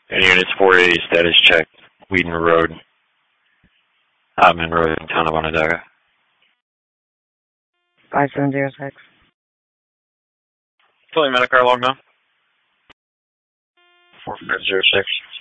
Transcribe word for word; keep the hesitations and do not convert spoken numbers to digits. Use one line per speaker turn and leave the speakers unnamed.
And units four eighty status check, Whedon Road, Hotman Road, Town of Onondaga.
five seven zero six.
Fully Medicar log now. four five zero six.